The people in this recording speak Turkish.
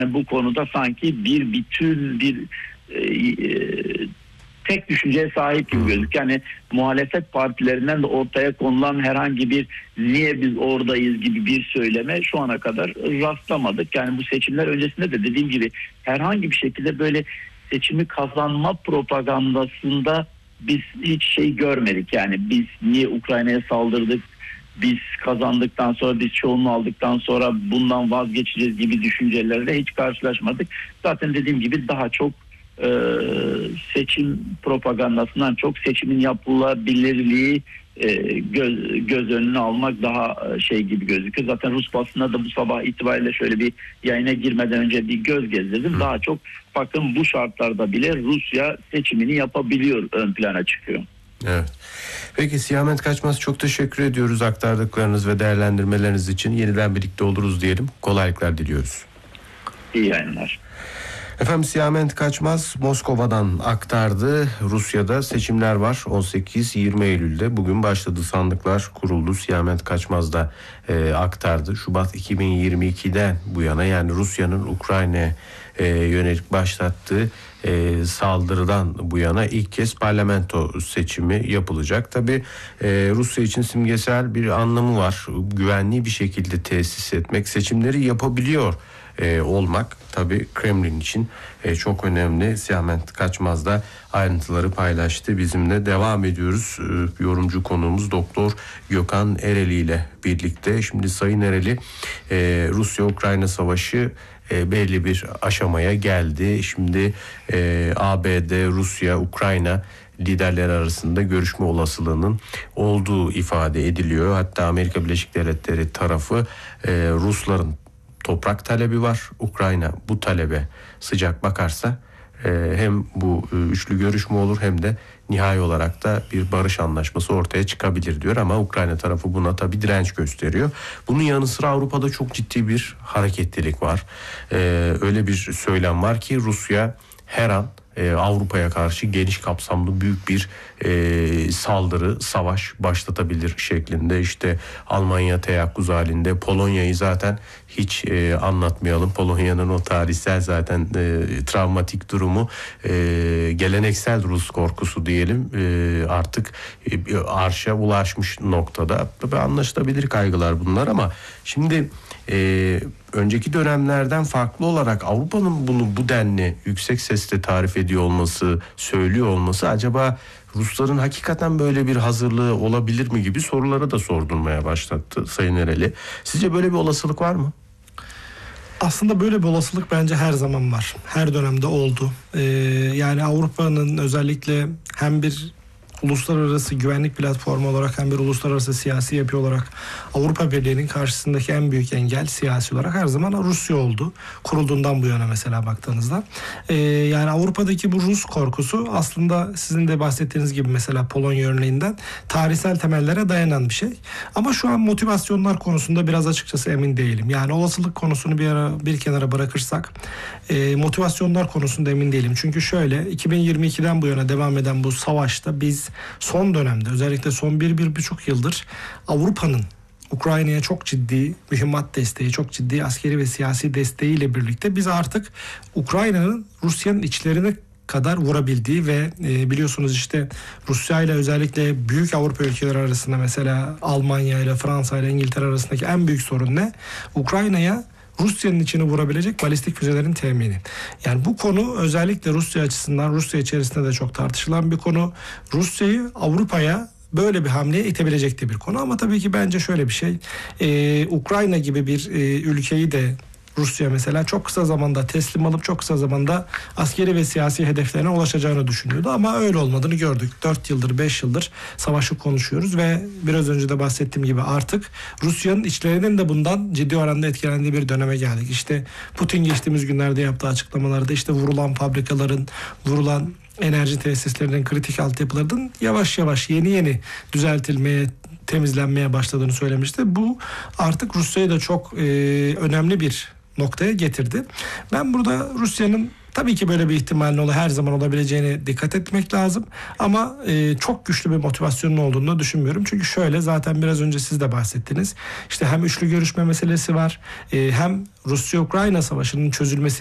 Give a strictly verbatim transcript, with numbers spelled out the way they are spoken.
bu konuda sanki bir bütün bir e, e, tek düşünceye sahip gibi gözüküyor. Yani muhalefet partilerinden de ortaya konulan herhangi bir niye biz oradayız gibi bir söyleme şu ana kadar rastlamadık. Yani bu seçimler öncesinde de dediğim gibi herhangi bir şekilde böyle seçimi kazanma propagandasında biz hiç şey görmedik. Yani biz niye Ukrayna'ya saldırdık, biz kazandıktan sonra, biz çoğunluğu aldıktan sonra bundan vazgeçeceğiz gibi düşüncelerle hiç karşılaşmadık. Zaten dediğim gibi daha çok e, seçim propagandasından çok seçimin yapılabilirliği e, göz, göz önüne almak daha şey gibi gözüküyor. Zaten Rus basında da bu sabah itibariyle şöyle bir yayına girmeden önce bir göz gezdirdim. Daha çok bakın bu şartlarda bile Rusya seçimini yapabiliyor ön plana çıkıyor. Evet. Peki Siyamet Kaçmaz, çok teşekkür ediyoruz aktardıklarınız ve değerlendirmeleriniz için. Yeniden birlikte oluruz diyelim. Kolaylıklar diliyoruz. İyi yayınlar. Efendim, Siyamet Kaçmaz Moskova'dan aktardı. Rusya'da seçimler var. on sekiz yirmi Eylül'de bugün başladı, sandıklar kuruldu. Siyamet Kaçmaz da e, aktardı. Şubat iki bin yirmi ikiden bu yana, yani Rusya'nın Ukrayna'ya e, yönelik başlattığı e, saldırıdan bu yana ilk kez parlamento seçimi yapılacak. Tabii e, Rusya için simgesel bir anlamı var. Güvenli bir şekilde tesis etmek, seçimleri yapabiliyor e, olmak tabii Kremlin için e, çok önemli. Siyamet Kaçmaz da ayrıntıları paylaştı. Bizimle devam ediyoruz. E, yorumcu konuğumuz Doktor Gökhan Ereli ile birlikte. Şimdi Sayın Ereli, e, Rusya-Ukrayna savaşı e, belli bir aşamaya geldi. Şimdi e, A B D, Rusya, Ukrayna liderleri arasında görüşme olasılığının olduğu ifade ediliyor. Hatta Amerika Birleşik Devletleri tarafı e, Rusların toprak talebi var. Ukrayna bu talebe sıcak bakarsa e, hem bu e, üçlü görüşme olur hem de nihai olarak da bir barış anlaşması ortaya çıkabilir diyor. Ama Ukrayna tarafı buna tabii direnç gösteriyor. Bunun yanı sıra Avrupa'da çok ciddi bir hareketlilik var. E, öyle bir söylem var ki Rusya her an Ee, Avrupa'ya karşı geniş kapsamlı büyük bir e, saldırı, savaş başlatabilir şeklinde. İşte Almanya teyakkuz halinde. Polonya'yı zaten hiç e, anlatmayalım. Polonya'nın o tarihsel zaten e, travmatik durumu, e, geleneksel Rus korkusu diyelim, e, artık e, arşa ulaşmış noktada. Tabii anlaşılabilir kaygılar bunlar ama şimdi e, önceki dönemlerden farklı olarak Avrupa'nın bunu bu denli yüksek sesle tarif ediyor olması, söylüyor olması, acaba Rusların hakikaten böyle bir hazırlığı olabilir mi gibi soruları da sordurmaya başlattı Sayın Ereli. Sizce böyle bir olasılık var mı? Aslında böyle bir olasılık bence her zaman var. Her dönemde oldu. Ee, yani Avrupa'nın özellikle hem bir uluslararası güvenlik platformu olarak hem bir uluslararası siyasi yapı olarak Avrupa Birliği'nin karşısındaki en büyük engel siyasi olarak her zaman Rusya oldu. Kurulduğundan bu yana mesela baktığınızda. Ee, yani Avrupa'daki bu Rus korkusu aslında sizin de bahsettiğiniz gibi mesela Polonya örneğinden tarihsel temellere dayanan bir şey. Ama şu an motivasyonlar konusunda biraz açıkçası emin değilim. Yani olasılık konusunu bir ara bir kenara bırakırsak e, motivasyonlar konusunda emin değilim. Çünkü şöyle, iki bin yirmi ikiden bu yana devam eden bu savaşta biz son dönemde, özellikle son bir, bir buçuk yıldır Avrupa'nın Ukrayna'ya çok ciddi mühimmat desteği, çok ciddi askeri ve siyasi desteğiyle birlikte biz artık Ukrayna'nın Rusya'nın içlerine kadar vurabildiği ve e, biliyorsunuz işte Rusya ile özellikle büyük Avrupa ülkeleri arasında, mesela Almanya ile Fransa ile İngiltere arasındaki en büyük sorun ne? Ukrayna'ya Rusya'nın içine vurabilecek balistik füzelerin temini. Yani bu konu özellikle Rusya açısından, Rusya içerisinde de çok tartışılan bir konu. Rusya'yı Avrupa'ya böyle bir hamleye itebilecek de bir konu. Ama tabii ki bence şöyle bir şey. Ee, Ukrayna gibi bir e, ülkeyi de Rusya mesela çok kısa zamanda teslim alıp çok kısa zamanda askeri ve siyasi hedeflerine ulaşacağını düşünüyordu. Ama öyle olmadığını gördük. dört yıldır, beş yıldır savaşı konuşuyoruz ve biraz önce de bahsettiğim gibi artık Rusya'nın içlerinin de bundan ciddi oranda etkilendiği bir döneme geldik. İşte Putin geçtiğimiz günlerde yaptığı açıklamalarda işte vurulan fabrikaların, vurulan enerji tesislerinin, kritik altyapılarının yavaş yavaş yeni yeni düzeltilmeye, temizlenmeye başladığını söylemişti. Bu artık Rusya'yı da çok e, önemli bir noktaya getirdi. Ben burada Rusya'nın Tabii ki böyle bir ihtimalin ol her zaman olabileceğine dikkat etmek lazım. Ama e, çok güçlü bir motivasyonun olduğunu da düşünmüyorum. Çünkü şöyle, zaten biraz önce siz de bahsettiniz. İşte hem üçlü görüşme meselesi var, e, hem Rusya-Ukrayna savaşının çözülmesi